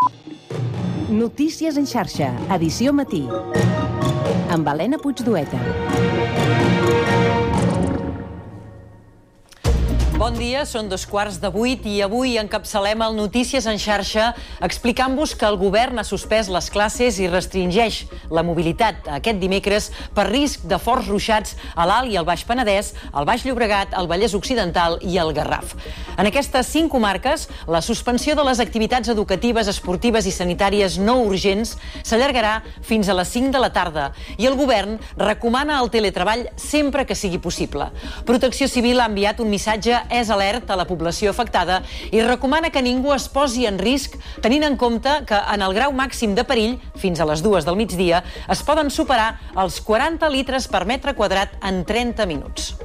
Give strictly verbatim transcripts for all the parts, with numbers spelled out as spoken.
Notícies en xarxa, edició matí. Amb Helena Puigdueta. Bon dia, són dos quarts de vuit i avui encapçalem el Notícies en xarxa explicant-vos que el govern ha suspès les classes i restringeix la mobilitat aquest dimecres per risc de forts ruixats a l'Alt i el Baix Penedès, al Baix Llobregat, al Vallès Occidental i al Garraf. En aquestes cinc comarques, la suspensió de les activitats educatives, esportives i sanitàries no urgents s'allargarà fins a les cinc de la tarda i el govern recomana el teletreball sempre que sigui possible. Protecció Civil ha enviat un missatge és alerta a la població afectada i recomana que ningú es posi en risc tenint en compte que en el grau màxim de perill, fins a les dues del migdia, es poden superar els quaranta litres per metre quadrat en trenta minuts.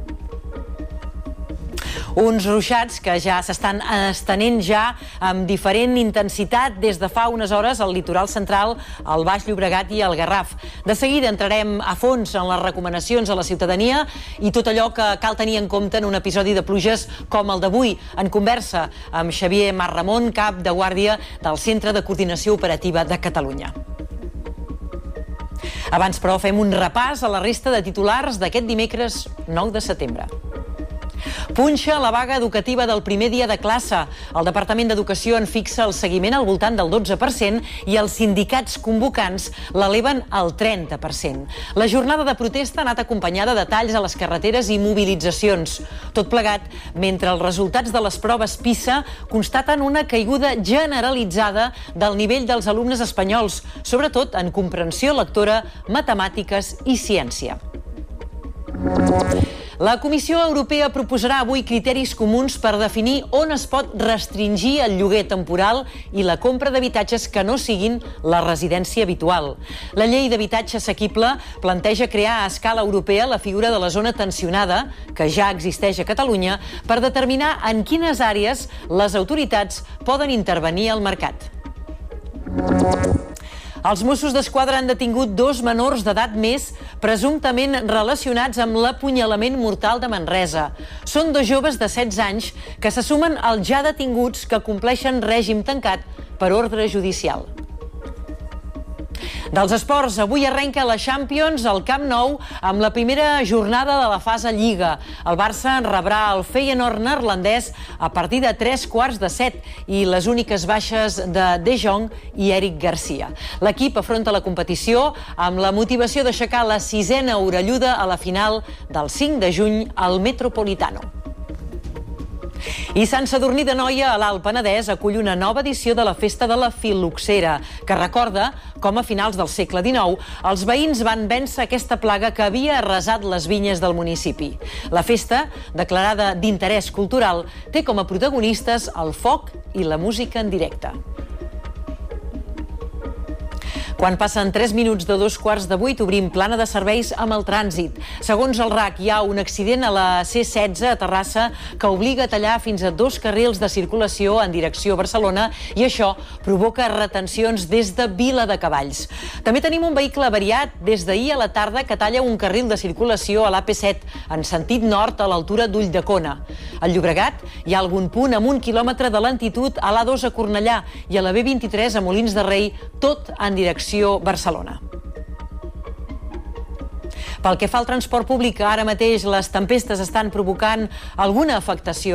Uns ruixats que ja s'estan estenent ja amb diferent intensitat des de fa unes hores al litoral central, al Baix Llobregat i al Garraf. De seguida entrarem a fons en les recomanacions a la ciutadania i tot allò que cal tenir en compte en un episodi de pluges com el d'avui, en conversa amb Xavier Marramon, cap de guàrdia del Centre de Coordinació Operativa de Catalunya. Abans, però, fem un repàs a la resta de titulars d'aquest dimecres nou de setembre. Punxa la vaga educativa del primer dia de classe. El Departament d'Educació en fixa el seguiment al voltant del dotze per cent i els sindicats convocants l'eleven al trenta per cent. La jornada de protesta ha anat acompanyada de talls a les carreteres i mobilitzacions. Tot plegat, mentre els resultats de les proves PISA constaten una caiguda generalitzada del nivell dels alumnes espanyols, sobretot en comprensió lectora, matemàtiques i ciència. La Comissió Europea proposarà avui criteris comuns per definir on es pot restringir el lloguer temporal i la compra d'habitatges que no siguin la residència habitual. La llei d'habitatge assequible planteja crear a escala europea la figura de la zona tensionada, que ja existeix a Catalunya, per determinar en quines àrees les autoritats poden intervenir al mercat. Els Mossos d'Esquadra han detingut dos menors d'edat més presumptament relacionats amb l'apunyalament mortal de Manresa. Són dos joves de setze anys que se sumen als ja detinguts que compleixen règim tancat per ordre judicial. Dels esports, avui arrenca la Champions al Camp Nou amb la primera jornada de la fase Lliga. El Barça rebrà el Feyenoord neerlandès a partir de tres quarts de set i les úniques baixes de De Jong i Eric Garcia. L'equip afronta la competició amb la motivació d'aixecar la sisena orelluda a la final del cinc de juny al Metropolitano. I Sant Sadurní d'Anoia, a l'Alt Penedès, acull una nova edició de la Festa de la Fil·loxera, que recorda com a finals del segle dinou els veïns van vèncer aquesta plaga que havia arrasat les vinyes del municipi. La festa, declarada d'interès cultural, té com a protagonistes el foc i la música en directe. Quan passen tres minuts de dos quarts de vuit, obrim plana de serveis amb el trànsit. Segons el R A C, hi ha un accident a la C setze a Terrassa que obliga a tallar fins a dos carrils de circulació en direcció a Barcelona i això provoca retencions des de Viladecavalls. També tenim un vehicle avariat des d'ahir a la tarda que talla un carril de circulació a l'A P set en sentit nord a l'altura d'Ulldecona. Al Llobregat hi ha algun punt amb un quilòmetre de lentitud a l'A dos a Cornellà i a la B vint-i-tres a Molins de Rei, tot en direcció Barcelona. Pel que fa al transport públic, ara mateix les tempestes estan provocant alguna afectació